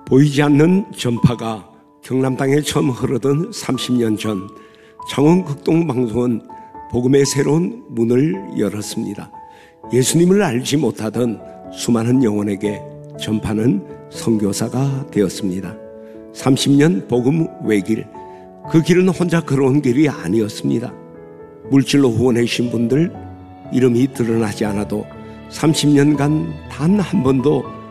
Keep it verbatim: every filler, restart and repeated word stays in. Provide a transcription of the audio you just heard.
보이지 않는 전파가 경남 땅에 처음 흐르던 삼십 년 전, 창원극동방송은 복음의 새로운 문을 열었습니다. 예수님을 알지 못하던 수많은 영혼에게 전파는 선교사가 되었습니다. 삼십 년 복음 외길, 그 길은 혼자 걸어온 길이 아니었습니다. 물질로 후원해주신 분들 이름이 드러나지 않아도 삼십 년간 단 한 번도